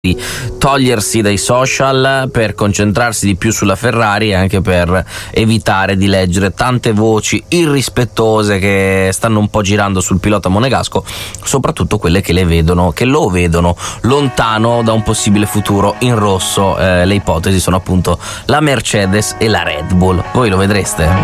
di togliersi dai social per concentrarsi di più sulla Ferrari e anche per evitare di leggere tante voci irrispettose che stanno un po' girando sul pilota monegasco, soprattutto quelle che lo vedono lontano da un possibile futuro in rosso. Le ipotesi sono appunto la Mercedes e la Red Bull. Voi lo vedreste?